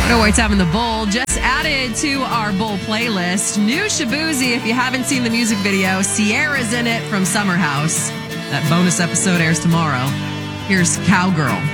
No White's having the bowl. Just added to our bowl playlist. New Shaboozey. If you haven't seen the music video, Sierra's in it from Summer House. That bonus episode airs tomorrow. Here's Cowgirl.